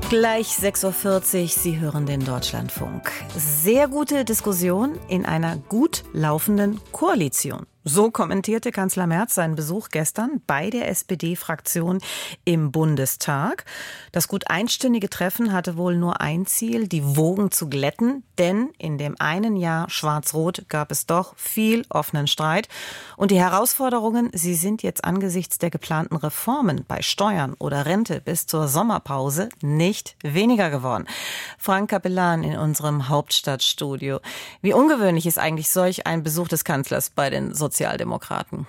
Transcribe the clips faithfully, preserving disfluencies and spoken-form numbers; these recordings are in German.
Gleich sechs Uhr vierzig, Sie hören den Deutschlandfunk. Sehr gute Diskussion in einer gut laufenden Koalition. So kommentierte Kanzler Merz seinen Besuch gestern bei der S P D-Fraktion im Bundestag. Das gut einstündige Treffen hatte wohl nur ein Ziel, die Wogen zu glätten. Denn in dem einen Jahr Schwarz-Rot gab es doch viel offenen Streit. Und die Herausforderungen, sie sind jetzt angesichts der geplanten Reformen bei Steuern oder Rente bis zur Sommerpause nicht weniger geworden. Frank Capellan in unserem Hauptstadtstudio. Wie ungewöhnlich ist eigentlich solch ein Besuch des Kanzlers bei den Sozialdemokraten?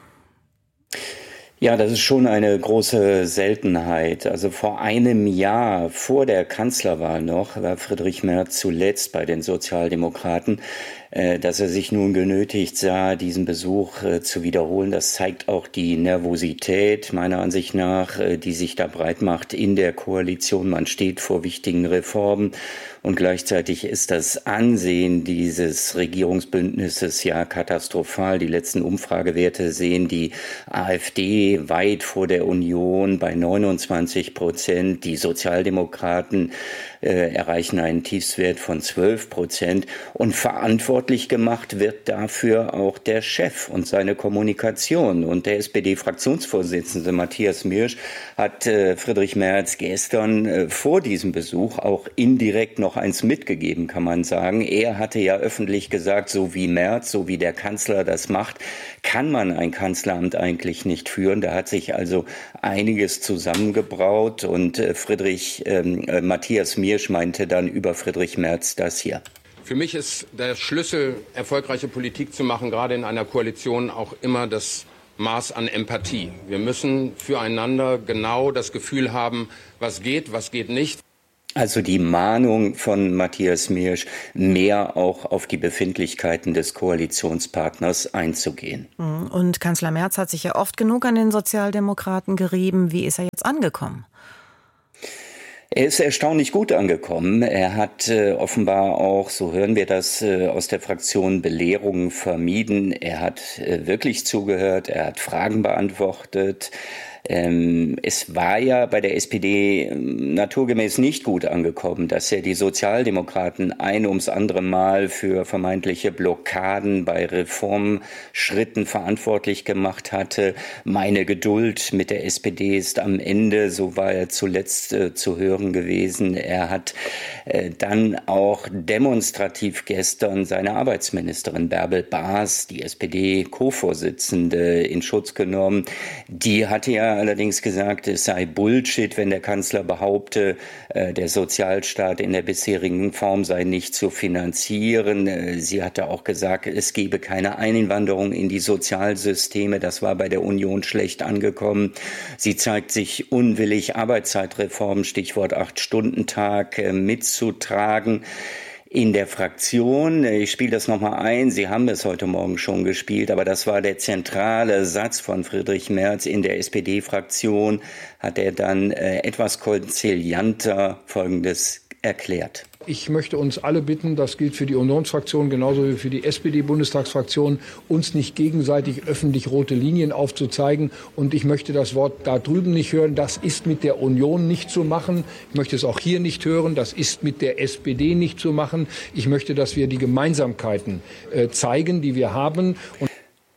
Ja, das ist schon eine große Seltenheit. Also vor einem Jahr, vor der Kanzlerwahl noch, war Friedrich Merz zuletzt bei den Sozialdemokraten. Dass er sich nun genötigt sah, diesen Besuch zu wiederholen, das zeigt auch die Nervosität, meiner Ansicht nach, die sich da breit macht in der Koalition. Man steht vor wichtigen Reformen und gleichzeitig ist das Ansehen dieses Regierungsbündnisses ja katastrophal. Die letzten Umfragewerte sehen die AfD weit vor der Union bei neunundzwanzig Prozent. Die Sozialdemokraten äh, erreichen einen Tiefstwert von zwölf Prozent und verantwortlich gemacht wird dafür auch der Chef und seine Kommunikation. Und der S P D-Fraktionsvorsitzende Matthias Miersch hat äh, Friedrich Merz gestern äh, vor diesem Besuch auch indirekt noch eins mitgegeben, kann man sagen. Er hatte ja öffentlich gesagt, so wie Merz, so wie der Kanzler das macht, kann man ein Kanzleramt eigentlich nicht führen. Da hat sich also einiges zusammengebraut und äh, Friedrich ähm, äh, Matthias Miersch meinte dann über Friedrich Merz das hier. Für mich ist der Schlüssel, erfolgreiche Politik zu machen, gerade in einer Koalition, auch immer das Maß an Empathie. Wir müssen füreinander genau das Gefühl haben, was geht, was geht nicht. Also die Mahnung von Matthias Miersch, mehr auch auf die Befindlichkeiten des Koalitionspartners einzugehen. Und Kanzler Merz hat sich ja oft genug an den Sozialdemokraten gerieben. Wie ist er jetzt angekommen? Er ist erstaunlich gut angekommen. Er hat äh, offenbar auch, so hören wir das äh, aus der Fraktion, Belehrungen vermieden. Er hat äh, wirklich zugehört, er hat Fragen beantwortet. Ähm, es war ja bei der S P D ähm, naturgemäß nicht gut angekommen, dass er die Sozialdemokraten ein ums andere Mal für vermeintliche Blockaden bei Reformschritten verantwortlich gemacht hatte. Meine Geduld mit der S P D ist am Ende, so war er zuletzt äh, zu hören gewesen. Er hat äh, dann auch demonstrativ gestern seine Arbeitsministerin Bärbel Baas, die S P D-Co-Vorsitzende, in Schutz genommen. Die hatte ja allerdings gesagt, es sei Bullshit, wenn der Kanzler behaupte, der Sozialstaat in der bisherigen Form sei nicht zu finanzieren. Sie hatte auch gesagt, es gebe keine Einwanderung in die Sozialsysteme. Das war bei der Union schlecht angekommen. Sie zeigt sich unwillig, Arbeitszeitreform, Stichwort Acht-Stunden-Tag, mitzutragen. In der Fraktion, ich spiele das nochmal ein, Sie haben es heute Morgen schon gespielt, aber das war der zentrale Satz von Friedrich Merz in der S P D-Fraktion, hat er dann äh, etwas konzilianter Folgendes erklärt. Ich möchte uns alle bitten, das gilt für die Unionsfraktion genauso wie für die S P D-Bundestagsfraktion, uns nicht gegenseitig öffentlich rote Linien aufzuzeigen. Und ich möchte das Wort da drüben nicht hören, das ist mit der Union nicht zu machen. Ich möchte es auch hier nicht hören, das ist mit der S P D nicht zu machen. Ich möchte, dass wir die Gemeinsamkeiten äh, zeigen, die wir haben. Und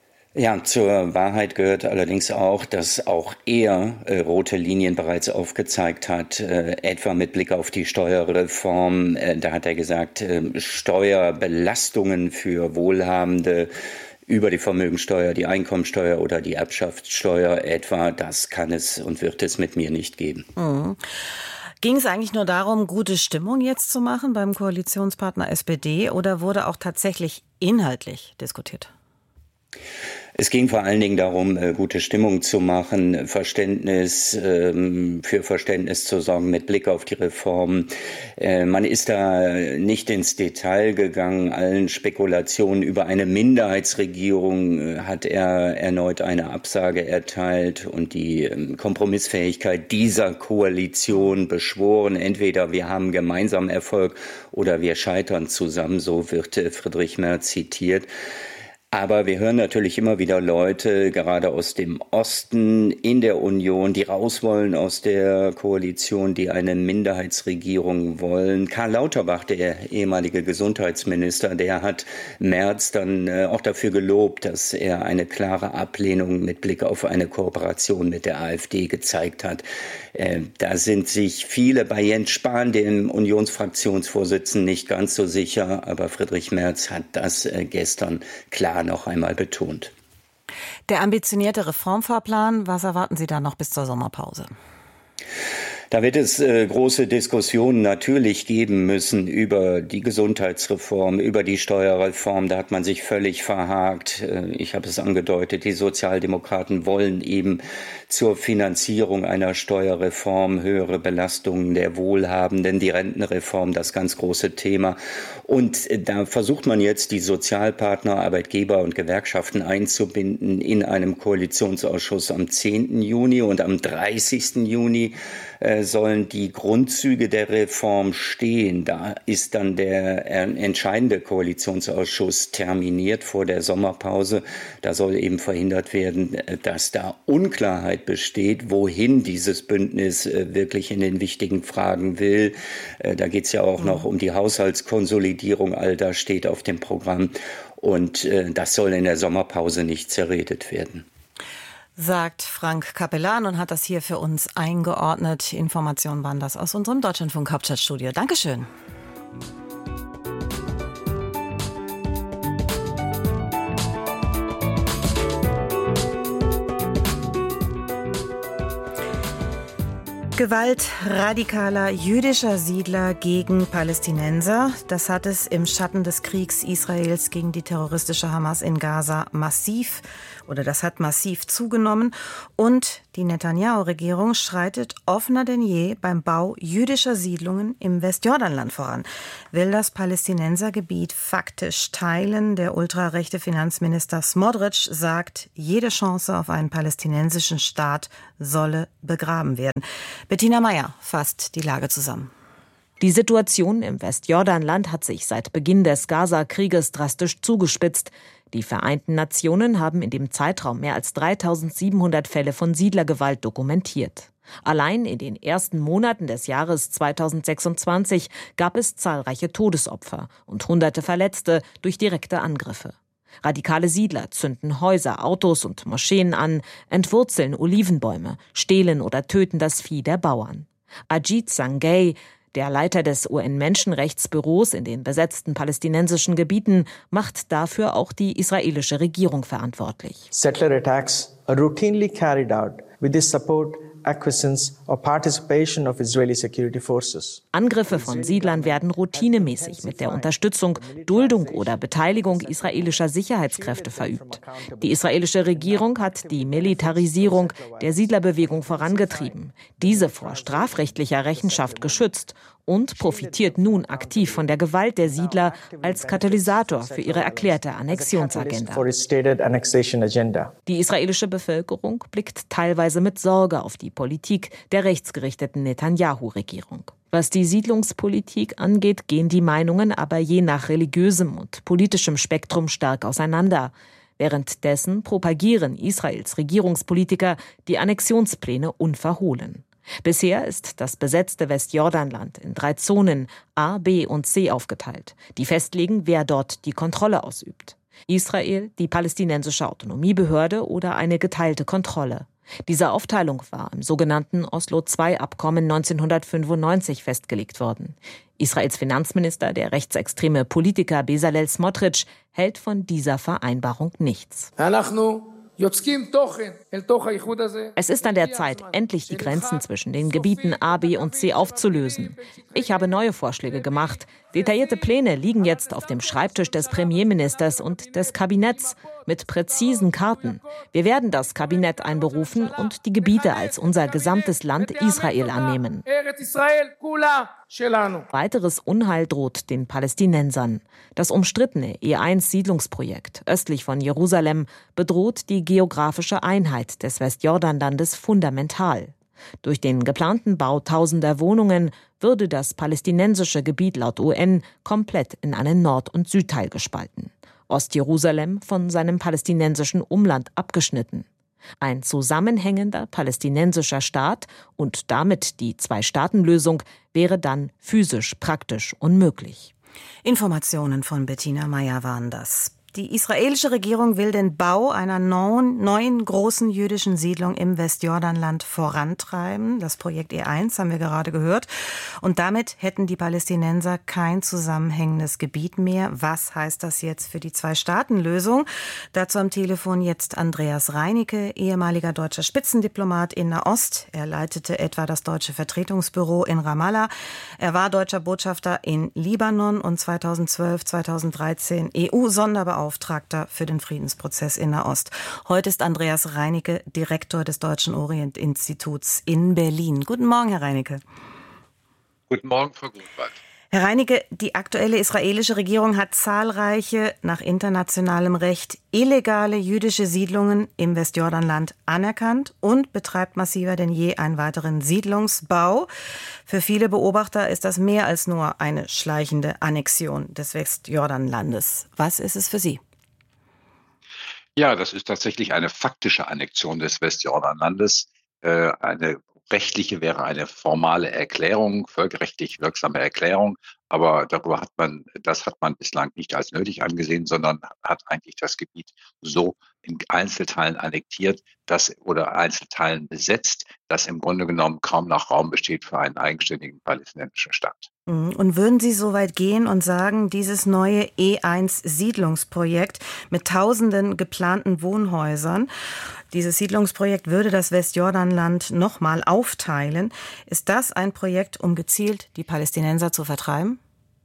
Ja, zur Wahrheit gehört allerdings auch, dass auch er äh, rote Linien bereits aufgezeigt hat, äh, etwa mit Blick auf die Steuerreform. Äh, da hat er gesagt, äh, Steuerbelastungen für Wohlhabende über die Vermögensteuer, die Einkommensteuer oder die Erbschaftssteuer etwa, das kann es und wird es mit mir nicht geben. Mhm. Ging es eigentlich nur darum, gute Stimmung jetzt zu machen beim Koalitionspartner S P D oder wurde auch tatsächlich inhaltlich diskutiert? Es ging vor allen Dingen darum, gute Stimmung zu machen, Verständnis, für Verständnis zu sorgen mit Blick auf die Reformen. Man ist da nicht ins Detail gegangen. Allen Spekulationen über eine Minderheitsregierung hat er erneut eine Absage erteilt und die Kompromissfähigkeit dieser Koalition beschworen. Entweder wir haben gemeinsam Erfolg oder wir scheitern zusammen, so wird Friedrich Merz zitiert. Aber wir hören natürlich immer wieder Leute, gerade aus dem Osten in der Union, die raus wollen aus der Koalition, die eine Minderheitsregierung wollen. Karl Lauterbach, der ehemalige Gesundheitsminister, der hat Merz dann äh, auch dafür gelobt, dass er eine klare Ablehnung mit Blick auf eine Kooperation mit der AfD gezeigt hat. Äh, da sind sich viele bei Jens Spahn, dem Unionsfraktionsvorsitzenden, nicht ganz so sicher. Aber Friedrich Merz hat das äh, gestern klar noch einmal betont. Der ambitionierte Reformfahrplan, was erwarten Sie da noch bis zur Sommerpause? Da wird es äh, große Diskussionen natürlich geben müssen über die Gesundheitsreform, über die Steuerreform. Da hat man sich völlig verhakt. Äh, ich habe es angedeutet, die Sozialdemokraten wollen eben zur Finanzierung einer Steuerreform höhere Belastungen der Wohlhabenden, die Rentenreform, das ganz große Thema. Und äh, da versucht man jetzt, die Sozialpartner, Arbeitgeber und Gewerkschaften einzubinden in einem Koalitionsausschuss am zehnten Juni und am dreißigsten Juni äh, sollen die Grundzüge der Reform stehen. Da ist dann der entscheidende Koalitionsausschuss terminiert vor der Sommerpause. Da soll eben verhindert werden, dass da Unklarheit besteht, wohin dieses Bündnis wirklich in den wichtigen Fragen will. Da geht es ja auch noch um die Haushaltskonsolidierung. All das steht auf dem Programm. Und das soll in der Sommerpause nicht zerredet werden. Sagt Frank Capellan und hat das hier für uns eingeordnet. Informationen waren das aus unserem Deutschlandfunk Hauptstadtstudio. Dankeschön. Gewalt radikaler jüdischer Siedler gegen Palästinenser. Das hat es im Schatten des Kriegs Israels gegen die terroristische Hamas in Gaza massiv oder das hat massiv zugenommen. Und die Netanyahu-Regierung schreitet offener denn je beim Bau jüdischer Siedlungen im Westjordanland voran. Will das Palästinensergebiet faktisch teilen. Der ultrarechte Finanzminister Smotrich sagt, jede Chance auf einen palästinensischen Staat solle begraben werden. Bettina Meyer fasst die Lage zusammen. Die Situation im Westjordanland hat sich seit Beginn des Gaza-Krieges drastisch zugespitzt. Die Vereinten Nationen haben in dem Zeitraum mehr als dreitausendsiebenhundert Fälle von Siedlergewalt dokumentiert. Allein in den ersten Monaten des Jahres zweitausendsechsundzwanzig gab es zahlreiche Todesopfer und hunderte Verletzte durch direkte Angriffe. Radikale Siedler zünden Häuser, Autos und Moscheen an, entwurzeln Olivenbäume, stehlen oder töten das Vieh der Bauern. Ajit Sangay, der Leiter des U N-Menschenrechtsbüros in den besetzten palästinensischen Gebieten, macht dafür auch die israelische Regierung verantwortlich. Settler attacks are routinely carried out with the support, acquiescence or participation of Israeli security forces. Angriffe von Siedlern werden routinemäßig mit der Unterstützung, Duldung oder Beteiligung israelischer Sicherheitskräfte verübt. Die israelische Regierung hat die Militarisierung der Siedlerbewegung vorangetrieben, diese vor strafrechtlicher Rechenschaft geschützt und profitiert nun aktiv von der Gewalt der Siedler als Katalysator für ihre erklärte Annexionsagenda. Die israelische Bevölkerung blickt teilweise mit Sorge auf die Politik der rechtsgerichteten Netanyahu-Regierung. Was die Siedlungspolitik angeht, gehen die Meinungen aber je nach religiösem und politischem Spektrum stark auseinander. Währenddessen propagieren Israels Regierungspolitiker die Annexionspläne unverhohlen. Bisher ist das besetzte Westjordanland in drei Zonen A, B und C aufgeteilt, die festlegen, wer dort die Kontrolle ausübt. Israel, die palästinensische Autonomiebehörde oder eine geteilte Kontrolle. Diese Aufteilung war im sogenannten Oslo-zwei-Abkommen neunzehnhundertfünfundneunzig festgelegt worden. Israels Finanzminister, der rechtsextreme Politiker Bezalel Smotrich, hält von dieser Vereinbarung nichts. Es ist an der Zeit, endlich die Grenzen zwischen den Gebieten A, B und C aufzulösen. Ich habe neue Vorschläge gemacht. Detaillierte Pläne liegen jetzt auf dem Schreibtisch des Premierministers und des Kabinetts mit präzisen Karten. Wir werden das Kabinett einberufen und die Gebiete als unser gesamtes Land Israel annehmen. Weiteres Unheil droht den Palästinensern. Das umstrittene E eins Siedlungsprojekt östlich von Jerusalem bedroht die geografische Einheit des Westjordanlandes fundamental. Durch den geplanten Bau tausender Wohnungen würde das palästinensische Gebiet laut U N komplett in einen Nord- und Südteil gespalten. Ostjerusalem von seinem palästinensischen Umland abgeschnitten. Ein zusammenhängender palästinensischer Staat und damit die Zwei-Staaten-Lösung wäre dann physisch praktisch unmöglich. Informationen von Bettina Meyer waren das. Die israelische Regierung will den Bau einer neuen, neuen großen jüdischen Siedlung im Westjordanland vorantreiben. Das Projekt E eins haben wir gerade gehört. Und damit hätten die Palästinenser kein zusammenhängendes Gebiet mehr. Was heißt das jetzt für die Zwei-Staaten-Lösung? Dazu am Telefon jetzt Andreas Reinecke, ehemaliger deutscher Spitzendiplomat in Nahost. Er leitete etwa das deutsche Vertretungsbüro in Ramallah. Er war deutscher Botschafter in Libanon und zweitausendzwölf, zweitausenddreizehn E U-Sonderbeauftragter Beauftragter für den Friedensprozess in Nahost. Heute ist Andreas Reinecke Direktor des Deutschen Orient-Instituts in Berlin. Guten Morgen, Herr Reinecke. Guten Morgen, Frau Grunwald. Herr Reinecke, die aktuelle israelische Regierung hat zahlreiche, nach internationalem Recht, illegale jüdische Siedlungen im Westjordanland anerkannt und betreibt massiver denn je einen weiteren Siedlungsbau. Für viele Beobachter ist das mehr als nur eine schleichende Annexion des Westjordanlandes. Was ist es für Sie? Ja, das ist tatsächlich eine faktische Annexion des Westjordanlandes. Äh, eine rechtliche wäre eine formale Erklärung, völkerrechtlich wirksame Erklärung. Aber darüber hat man, das hat man bislang nicht als nötig angesehen, sondern hat eigentlich das Gebiet so in Einzelteilen annektiert, dass oder Einzelteilen besetzt, dass im Grunde genommen kaum noch Raum besteht für einen eigenständigen palästinensischen Staat. Und würden Sie so weit gehen und sagen, dieses neue E eins Siedlungsprojekt mit tausenden geplanten Wohnhäusern, dieses Siedlungsprojekt würde das Westjordanland nochmal aufteilen. Ist das ein Projekt, um gezielt die Palästinenser zu vertreiben?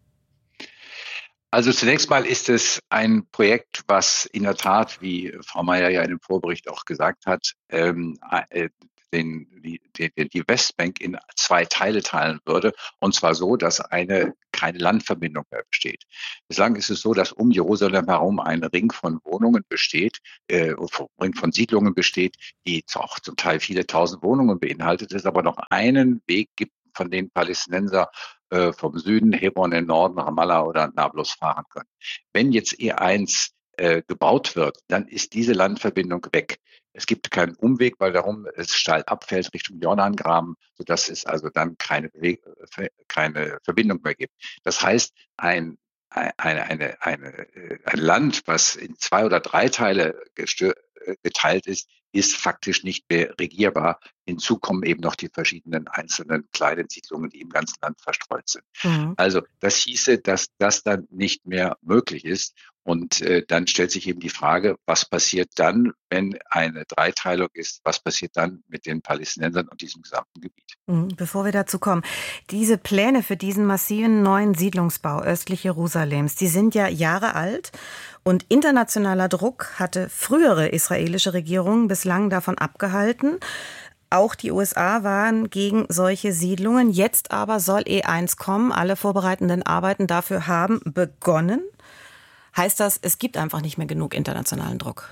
Also zunächst mal ist es ein Projekt, was in der Tat, wie Frau Meyer ja in dem Vorbericht auch gesagt hat, ähm, äh, den, die, die, die Westbank in zwei Teile teilen würde. Und zwar so, dass eine keine Landverbindung mehr besteht. Bislang ist es so, dass um Jerusalem herum ein Ring von Wohnungen besteht, äh, Ring von Siedlungen besteht, die auch zum Teil viele tausend Wohnungen beinhaltet, es aber noch einen Weg gibt, von den Palästinenser äh, vom Süden, Hebron im Norden, Ramallah oder Nablus fahren können. Wenn jetzt E eins äh, gebaut wird, dann ist diese Landverbindung weg. Es gibt keinen Umweg, weil darum es steil abfällt Richtung Jordangraben, sodass es also dann keine, Beweg- keine Verbindung mehr gibt. Das heißt, ein Eine, eine, eine, ein Land, was in zwei oder drei Teile gestö- geteilt ist, ist faktisch nicht mehr regierbar. Hinzu kommen eben noch die verschiedenen einzelnen kleinen Siedlungen, die im ganzen Land verstreut sind. Mhm. Also das hieße, dass das dann nicht mehr möglich ist. Und äh, dann stellt sich eben die Frage, was passiert dann, wenn eine Dreiteilung ist? Was passiert dann mit den Palästinensern und diesem gesamten Gebiet? Bevor wir dazu kommen, diese Pläne für diesen massiven neuen Siedlungsbau östlich Jerusalems, die sind ja Jahre alt. Und internationaler Druck hatte frühere israelische Regierungen bislang davon abgehalten. Auch die U S A waren gegen solche Siedlungen. Jetzt aber soll E eins kommen. Alle vorbereitenden Arbeiten dafür haben begonnen. Heißt das, es gibt einfach nicht mehr genug internationalen Druck?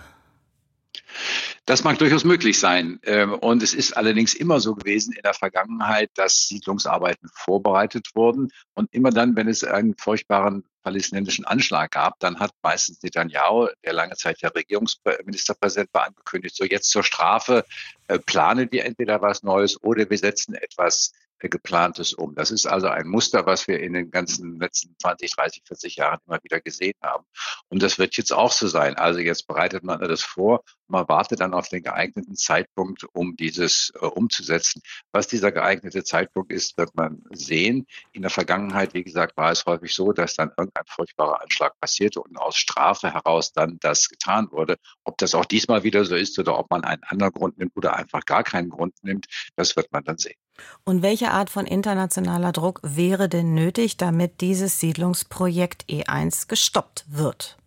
Das mag durchaus möglich sein. Und es ist allerdings immer so gewesen in der Vergangenheit, dass Siedlungsarbeiten vorbereitet wurden. Und immer dann, wenn es einen furchtbaren palästinensischen Anschlag gab, dann hat meistens Netanyahu, der lange Zeit der Regierungsministerpräsident war, angekündigt, so jetzt zur Strafe äh, planen wir entweder was Neues oder wir setzen etwas äh, Geplantes um. Das ist also ein Muster, was wir in den ganzen letzten zwanzig, dreißig, vierzig Jahren immer wieder gesehen haben. Und das wird jetzt auch so sein. Also jetzt bereitet man das vor, man wartet dann auf den geeigneten Zeitpunkt, um dieses äh, umzusetzen. Was dieser geeignete Zeitpunkt ist, wird man sehen. In der Vergangenheit, wie gesagt, war es häufig so, dass dann irgendein furchtbarer Anschlag passierte und aus Strafe heraus dann das getan wurde. Ob das auch diesmal wieder so ist oder ob man einen anderen Grund nimmt oder einfach gar keinen Grund nimmt, das wird man dann sehen. Und welche Art von internationaler Druck wäre denn nötig, damit dieses Siedlungsprojekt E eins gestoppt wird?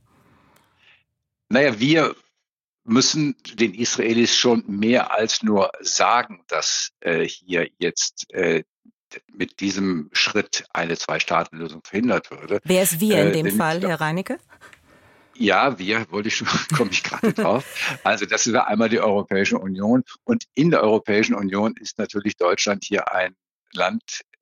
Naja, wir müssen den Israelis schon mehr als nur sagen, dass äh, hier jetzt äh, mit diesem Schritt eine Zwei-Staaten-Lösung verhindert würde. Wer ist wir in dem äh, Fall, Herr Reinecke? Ja, wir, wollte ich schon, komme ich gerade drauf. Also das ist einmal die Europäische Union. Und in der Europäischen Union ist natürlich Deutschland hier ein Land,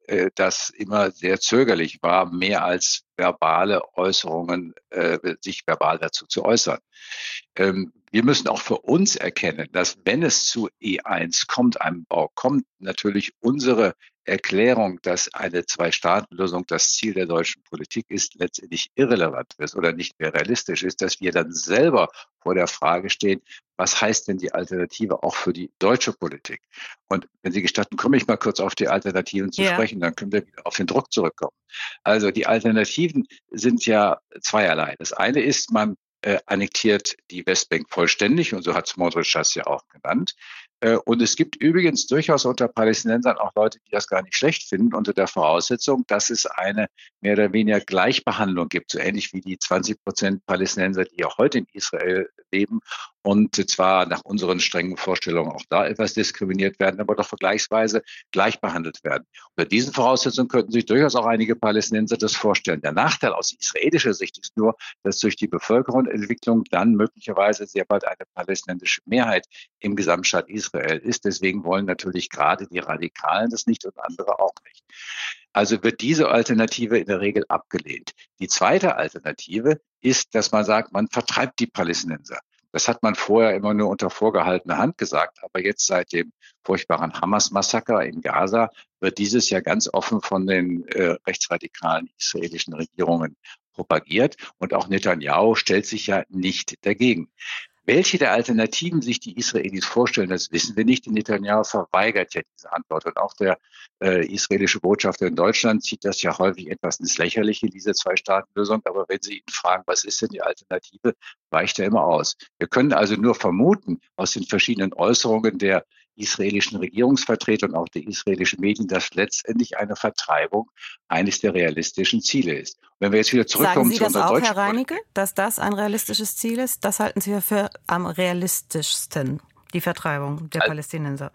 äh, das immer sehr zögerlich war, mehr als verbale Äußerungen, äh, sich verbal dazu zu äußern. Ähm, wir müssen auch für uns erkennen, dass wenn es zu E eins kommt, einem Bau kommt, natürlich unsere Erklärung, dass eine Zwei-Staaten-Lösung das Ziel der deutschen Politik ist, letztendlich irrelevant ist oder nicht mehr realistisch ist, dass wir dann selber vor der Frage stehen, was heißt denn die Alternative auch für die deutsche Politik? Und wenn Sie gestatten, komme ich mal kurz auf die Alternativen zu ja. sprechen, dann können wir wieder auf den Druck zurückkommen. Also die Alternativen sind ja zweierlei. Das eine ist, man äh, annektiert die Westbank vollständig, und so hat Smotrich das ja auch genannt. Und es gibt übrigens durchaus unter Palästinensern auch Leute, die das gar nicht schlecht finden, unter der Voraussetzung, dass es eine mehr oder weniger Gleichbehandlung gibt, so ähnlich wie die zwanzig Prozent Palästinenser, die ja heute in Israel leben und zwar nach unseren strengen Vorstellungen auch da etwas diskriminiert werden, aber doch vergleichsweise gleich behandelt werden. Unter diesen Voraussetzungen könnten sich durchaus auch einige Palästinenser das vorstellen. Der Nachteil aus israelischer Sicht ist nur, dass durch die Bevölkerungsentwicklung dann möglicherweise sehr bald eine palästinensische Mehrheit im Gesamtstaat Israel ist. Deswegen wollen natürlich gerade die Radikalen das nicht und andere auch nicht. Also wird diese Alternative in der Regel abgelehnt. Die zweite Alternative ist, dass man sagt, man vertreibt die Palästinenser. Das hat man vorher immer nur unter vorgehaltener Hand gesagt, aber jetzt seit dem furchtbaren Hamas-Massaker in Gaza wird dieses ja ganz offen von den äh, rechtsradikalen israelischen Regierungen propagiert und auch Netanyahu stellt sich ja nicht dagegen. Welche der Alternativen sich die Israelis vorstellen, das wissen wir nicht. Netanyahu verweigert ja diese Antwort. Und auch der äh, israelische Botschafter in Deutschland zieht das ja häufig etwas ins Lächerliche, diese Zwei-Staaten-Lösung. Aber wenn Sie ihn fragen, was ist denn die Alternative, weicht er immer aus. Wir können also nur vermuten, aus den verschiedenen Äußerungen der israelischen Regierungsvertreter und auch der israelischen Medien, dass letztendlich eine Vertreibung eines der realistischen Ziele ist. Und wenn wir jetzt wieder zurückkommen zu unserer deutschen Politik. Sagen Sie das auch, Herr Reinecke, dass das ein realistisches Ziel ist? Das halten Sie für am realistischsten, die Vertreibung der also, Palästinenser.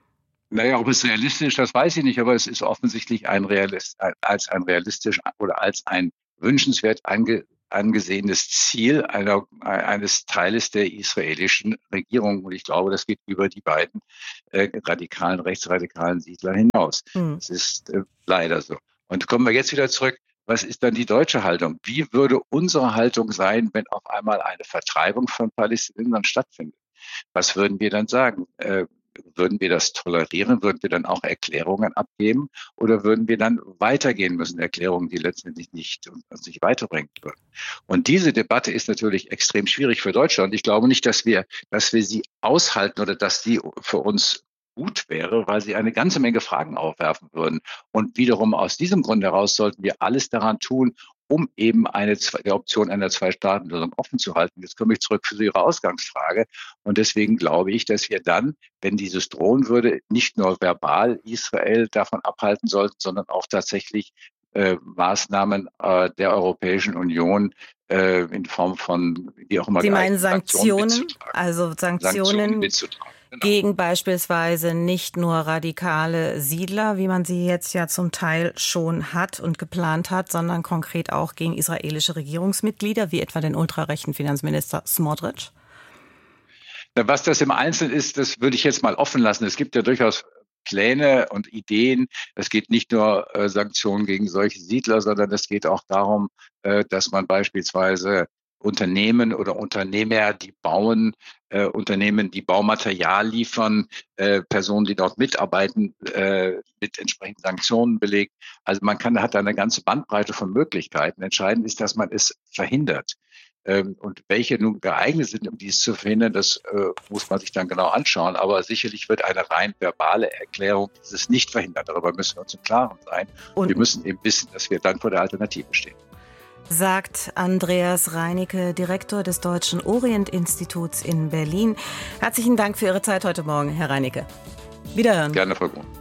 Naja, ob es realistisch ist, das weiß ich nicht, aber es ist offensichtlich ein Realist, als ein realistisch oder als ein wünschenswert ange angesehenes Ziel einer, eines Teiles der israelischen Regierung. Und ich glaube, das geht über die beiden äh, radikalen, rechtsradikalen Siedler hinaus. Mhm. Das ist äh, leider so. Und kommen wir jetzt wieder zurück. Was ist dann die deutsche Haltung? Wie würde unsere Haltung sein, wenn auf einmal eine Vertreibung von Palästinensern stattfindet? Was würden wir dann sagen? Äh, Würden wir das tolerieren? Würden wir dann auch Erklärungen abgeben? Oder würden wir dann weitergehen müssen? Erklärungen, die letztendlich nicht uns nicht weiterbringen würden. Und diese Debatte ist natürlich extrem schwierig für Deutschland. Ich glaube nicht, dass wir, dass wir sie aushalten oder dass sie für uns gut wäre, weil sie eine ganze Menge Fragen aufwerfen würden. Und wiederum aus diesem Grund heraus sollten wir alles daran tun, um eben eine die Option einer Zwei-Staaten-Lösung offen zu halten. Jetzt komme ich zurück zu Ihrer Ausgangsfrage. Und deswegen glaube ich, dass wir dann, wenn dieses drohen würde, nicht nur verbal Israel davon abhalten sollten, sondern auch tatsächlich äh, Maßnahmen äh, der Europäischen Union äh, in Form von, wie auch immer. Sie meinen Sanktionen? Also Sanktionen, Sanktionen Genau. Gegen beispielsweise nicht nur radikale Siedler, wie man sie jetzt ja zum Teil schon hat und geplant hat, sondern konkret auch gegen israelische Regierungsmitglieder, wie etwa den ultrarechten Finanzminister Smotrich? Was das im Einzelnen ist, das würde ich jetzt mal offen lassen. Es gibt ja durchaus Pläne und Ideen. Es geht nicht nur äh, Sanktionen gegen solche Siedler, sondern es geht auch darum, äh, dass man beispielsweise Unternehmen oder Unternehmer, die bauen, äh, Unternehmen, die Baumaterial liefern, äh, Personen, die dort mitarbeiten, äh, mit entsprechenden Sanktionen belegt. Also man kann, hat eine ganze Bandbreite von Möglichkeiten. Entscheidend ist, dass man es verhindert. Ähm, und welche nun geeignet sind, um dies zu verhindern, das äh, muss man sich dann genau anschauen. Aber sicherlich wird eine rein verbale Erklärung dieses nicht verhindern. Darüber müssen wir uns im Klaren sein. Und wir müssen eben wissen, dass wir dann vor der Alternative stehen. Sagt Andreas Reinecke, Direktor des Deutschen Orient-Instituts in Berlin. Herzlichen Dank für Ihre Zeit heute Morgen, Herr Reinecke. Wiederhören. Gerne, Frau Grun.